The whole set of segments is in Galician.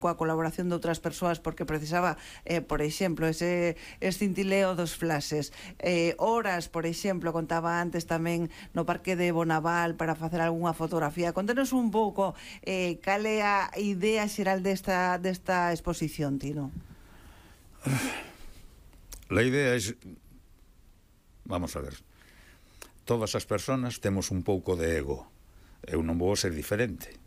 coa colaboración de outras persoas porque precisaba, por exemplo, ese cintileo dos flashes, horas, por exemplo, contaba antes tamén no Parque de Bonaval para facer algunha fotografía. Contanos un pouco cal é a idea xeral desta exposición, Tino. La idea es, vamos a ver, todas as persoas temos un pouco de ego. Eu non vou ser diferente.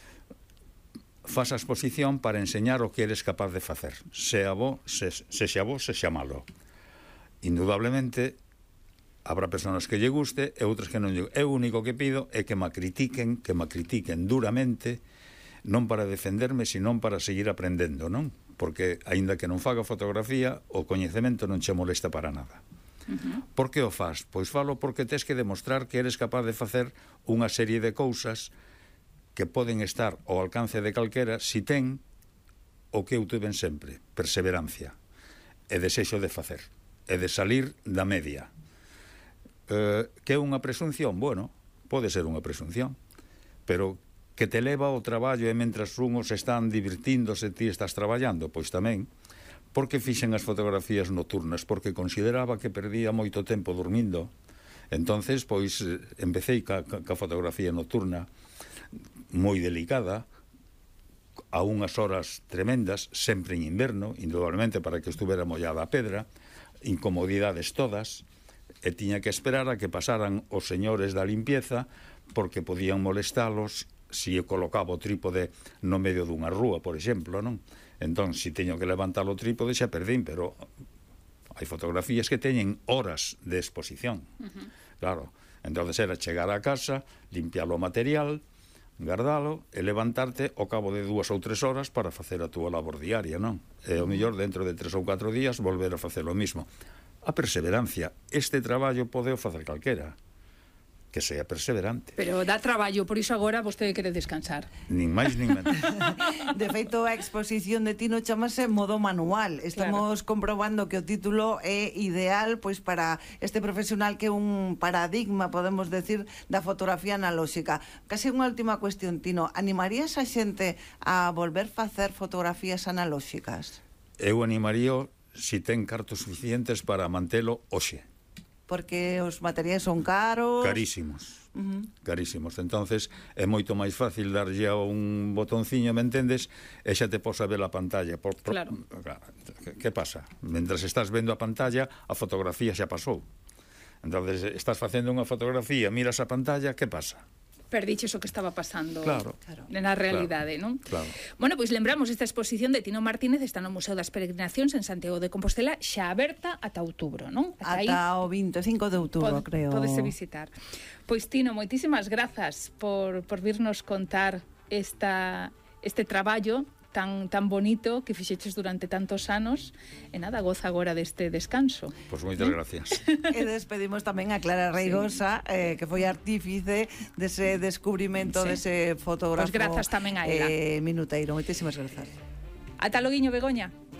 Faz a exposición para enseñar o que eres capaz de facer, sexa bo, sexa malo. Indudablemente habrá persoas que lle guste e outras que non lle guste. Eu o único que pido é que me critiquen duramente, non para defenderme, senón para seguir aprendendo, non? Porque, aínda que non faga fotografía, o coñecemento non che molesta para nada. Por que o faz? Pois falo porque tes que demostrar que eres capaz de facer unha serie de cousas que poden estar ao alcance de calquera si ten o que eu tuven sempre, perseverancia e desexo de facer e de salir da media. Que é unha presunción? Bueno, pode ser unha presunción, pero que te leva ao traballo e mentras unhos están divirtíndose ti estás traballando, pois tamén. Porque fixen as fotografías nocturnas? Porque consideraba que perdía moito tempo dormindo. Entonces, pois, empecé ca fotografía nocturna moi delicada, a unhas horas tremendas, sempre en inverno, indudablemente para que estuvera mollada a pedra, incomodidades todas, e tiña que esperar a que pasaran os señores da limpieza, porque podían molestalos se eu colocaba o trípode no medio dunha rúa, por exemplo, non? Entón, se teño que levantar o trípode, xa perdín, pero hai fotografías que teñen horas de exposición. Claro, entonces era chegar a casa, limpiar o material, guardalo e levantarte ao cabo de 2 ou 3 horas para facer a túa labor diaria, non? E o mellor dentro de 3 ou 4 días volver a facer o mismo. A perseverancia, este traballo pode o facer calquera, que sea perseverante. Pero dá traballo, por iso agora vostede quere descansar. Nin máis nin menos. De feito, a exposición de Tino chamase Modo Manual. Estamos comprobando que o título é ideal pois para este profesional que é un paradigma, podemos decir, da fotografía analóxica. Casi unha última cuestión, Tino. Animarías a xente a volver facer fotografías analóxicas? Eu animaría se ten cartos suficientes para mantelo hoxe. Porque os materiais son caros. Carísimos. Carísimos. Entonces é moito máis fácil darlle a un botonciño, me entendes, e xa te posa ver a pantalla. Claro. Que pasa? Mentras estás vendo a pantalla, a fotografía xa pasou. Entonces estás facendo unha fotografía, miras a pantalla, que pasa? Perdiches o que estaba pasando na realidade, non? Claro. Bueno, pois lembramos esta exposición de Tino Martínez está no Museo das Peregrinacións en Santiago de Compostela, xa aberta ata outubro, non? Ata o 25 de outubro, creo. Pódese visitar. Pois Tino, moitísimas grazas por virnos contar este traballo tan bonito que fixeches durante tantos anos e nada, goza agora deste descanso. Pois moitas gracias. E despedimos tamén a Clara Reigosa, que foi artífice dese descubrimento dese fotógrafo. Pois grazas tamén a ela. Minuteiro. Moitísimas grazas. Ata loguiño, Begoña.